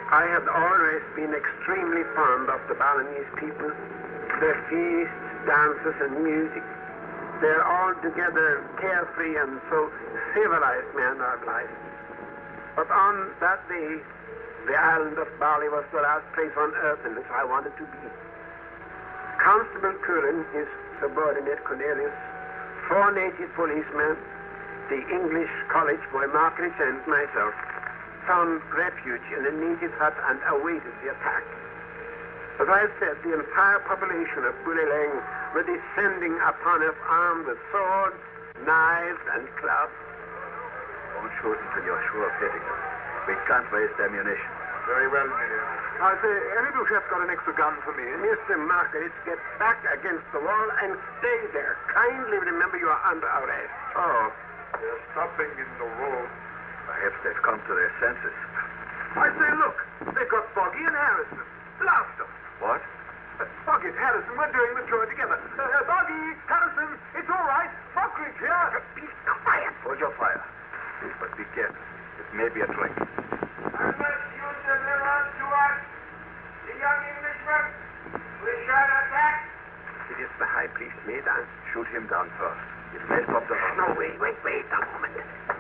I had always been extremely fond of the Balinese people, their feasts, dances, and music. Their altogether carefree and so civilized manner of life. But on that day, the island of Bali was the last place on earth in which I wanted to be. Constable Curran, his subordinate Cornelius, 4 native policemen, the English college boy Margaret, and myself found refuge in a native hut and awaited the attack. As I said, the entire population of Buleleng were descending upon us armed with swords, knives, and clubs. Don't shoot until you're sure of hitting them. We can't waste ammunition. Very well, Miller. I say, any of you chefs got an extra gun for me? Mr. Margaret, get back against the wall and stay there. Kindly remember you are under arrest. Oh, there's something in the road. Perhaps they've come to their senses. I say, look, they've got Foggy and Harrison. Blast them. What? Foggy and Harrison, we're doing the tour together. Foggy, Harrison, it's all right. Buckridge here. Be quiet. Hold your fire. But be careful. It may be a trick. Unless you deliver to us the young Englishman, we shall attack. It is the high priest, Medan. Shoot him down first. It may stop the run. No, wait a moment.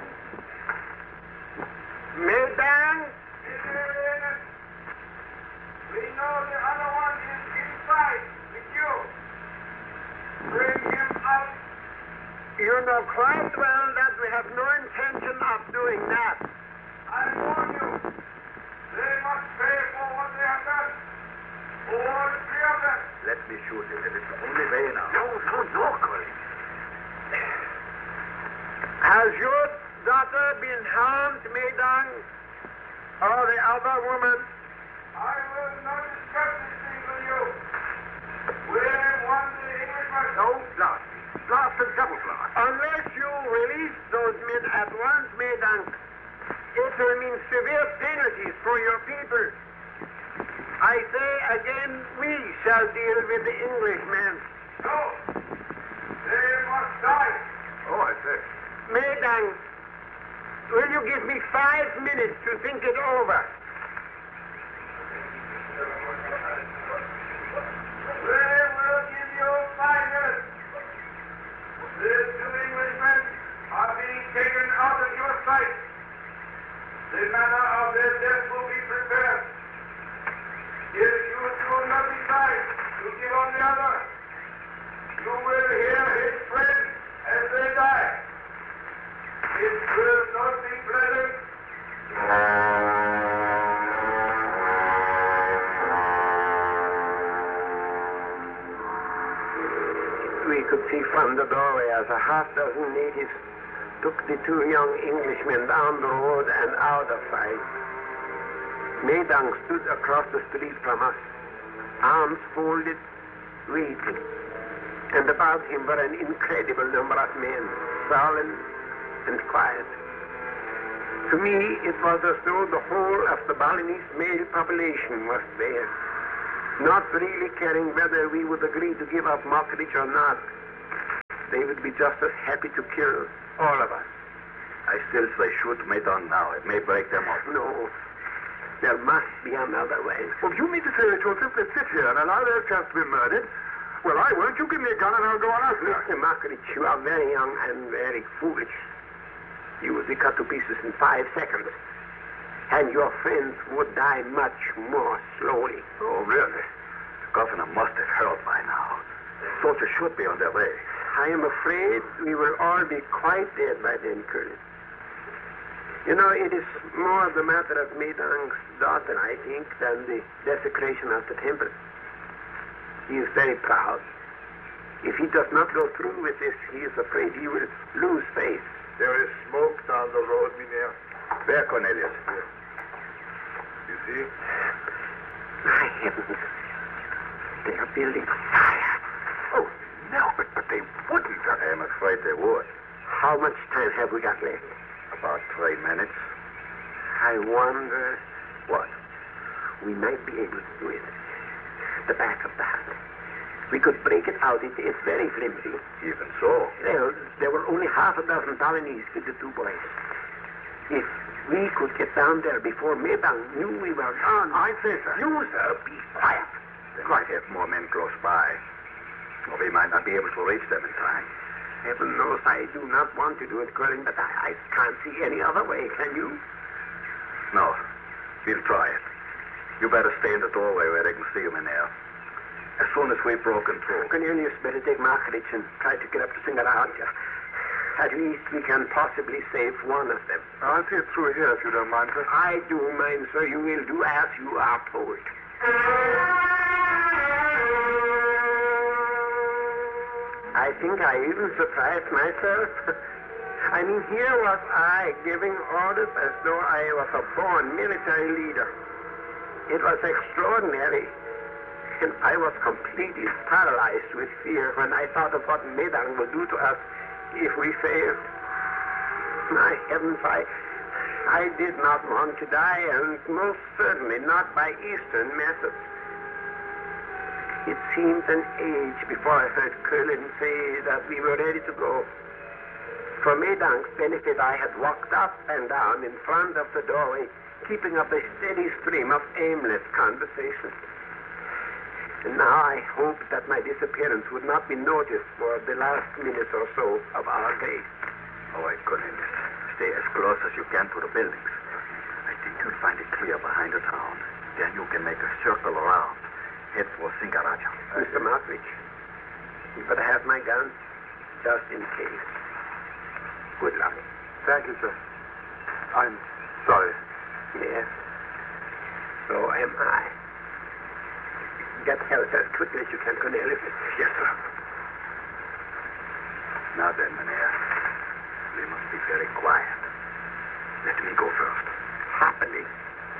Medan! We know the other one is inside with you. Bring him out. You know quite well that we have no intention of doing that. I warn you, they must pay for what they have done. All 3 of them. Let me shoot him. It is the only way now. No, Colin. Has your daughter been harmed, Medan? Or the other woman? I will not discuss this thing with you. We want the Englishman. No, blast. Blast and double blast. Unless you release those men at once, Medan, it will mean severe penalties for your people. I say again, we shall deal with the Englishmen. No. They must die. Oh, I say. Medan, will you give me 5 minutes to think it over? We will give you 5 minutes. These 2 Englishmen are being taken out of your sight. The manner of their death will be prepared. If you do not decide to give on the other, you will hear his friends as they die. It will not be pleasant. We could see from the doorway as a half-dozen natives took the 2 young Englishmen down the road and out of sight. Medan stood across the street from us, arms folded, waiting. And about him were an incredible number of men, sullen and quiet. To me, it was as though the whole of the Balinese male population was there, not really caring whether we would agree to give up Mockridge or not. They would be just as happy to kill all of us. I still say shoot Medan now. It may break them off. No, there must be another way. Well, you mean to say that you'll simply sit here and allow their chance to be murdered? Well, I won't. You give me a gun and I'll go on out there. Mr. Mockridge, you are very young and very foolish. You would be cut to pieces in 5 seconds. And your friends would die much more slowly. Oh, really? The governor must have heard by now. Soldiers should be on their way. I am afraid we will all be quite dead by then, Colonel. You know, it is more the matter of Medan's daughter, I think, than the desecration of the temple. He is very proud. If he does not go through with this, he is afraid he will lose faith. There is smoke down the road, Mynheer. There, Cornelius. You see? My heavens. They are building a fire. Oh, no, but they wouldn't. I am afraid they would. How much time have we got left? About 3 minutes. I wonder. What? We might be able to do it. The back of the hut. We could break it out. It is very flimsy. Even so. Well, there were only half a dozen Balinese with the 2 boys. If we could get down there before Medang knew we were gone. I say, sir. You, sir, be quiet. They might have more men close by. Or we might not be able to reach them in time. Heaven knows I do not want to do it, Colin, but I can't see any other way, can you? No. We'll try it. You better stay in the doorway where they can see you in there. As soon as we've broken through. Cornelius better take Margaret and try to get up to Singaraja. At least we can possibly save one of them. I'll see it through here if you don't mind, sir. I do mind, sir. You will do as you are told. I think I even surprised myself. I mean, here was I giving orders as though I was a born military leader. It was extraordinary. And I was completely paralyzed with fear when I thought of what Medang would do to us if we failed. My heavens, I did not want to die, and most certainly not by Eastern methods. It seemed an age before I heard Colin say that we were ready to go. For Medang's benefit, I had walked up and down in front of the doorway, keeping up a steady stream of aimless conversation. And now I hoped that my disappearance would not be noticed for the last minute or so of our day. All right, Cornelius. Stay as close as you can to the buildings. I think you'll find it clear behind the town. Then you can make a circle around. Head for Singaraja. Mr. Markridge, you better have my gun, just in case. Good luck. Thank you, sir. I'm sorry. Yes. So am I. Get help as quickly as you can, Cornelius. Yes, sir. Now then, Mynheer. We must be very quiet. Let me go first. Happily.